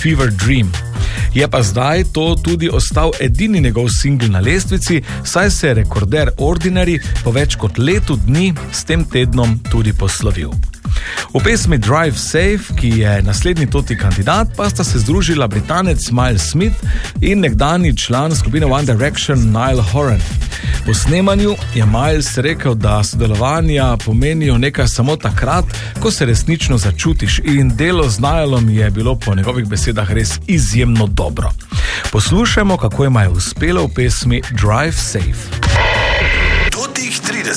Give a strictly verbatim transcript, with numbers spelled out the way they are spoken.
Fever Dream. Je pa zdaj to tudi ostal edini njegov singl na lestvici, saj se je rekorder Ordinary po več kot letu dni s tem tednom tudi poslovil. V pesmi Drive Safe, ki je naslednji toti kandidat, pa sta se združila Britanec Miles Smith in nekdani član skupine One Direction Niall Horan. Po snemanju je Miles rekel, da sodelovanja pomenijo nekaj samo takrat, ko se resnično začutiš, in delo z Niallom je bilo po njegovih besedah res izjemno dobro. Poslušajmo, kako jima je uspelo v pesmi Drive Safe.